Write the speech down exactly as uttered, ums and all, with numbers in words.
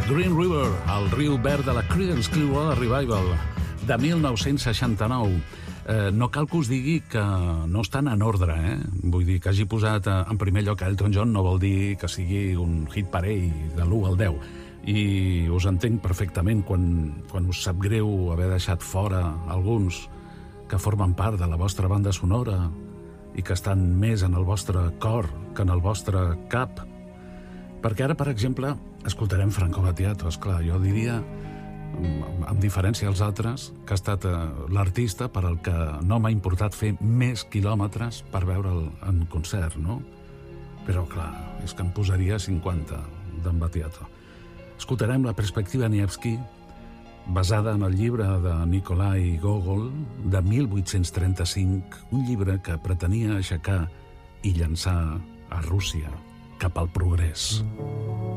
Green River, el riu verd de la Creedence Clearwater Revival, de mil nou-cents seixanta-nou. Eh, no cal que us digui que no estan en ordre, eh? Vull dir, que hagi posat en primer lloc Elton John no vol dir que sigui un hit parell de l'u al deu. I us entenc perfectament quan, quan us sap greu haver deixat fora alguns que formen part de la vostra banda sonora i que estan més en el vostre cor que en el vostre cap. Perquè ara, per exemple, escoltarem Franco Battiato. Esclar, jo diria, amb diferència als altres, que ha estat eh, l'artista per al que no m'ha importat fer més quilòmetres per veure'l en concert, no? Però, clar, és que em posaria cinquanta d'en Battiato. Escoltarem la perspectiva Nevsky, basada en el llibre de Nikolai Gogol, de mil vuit-cents trenta-cinc, un llibre que pretenia aixecar i llançar a Rússia cap al progrés. Mm.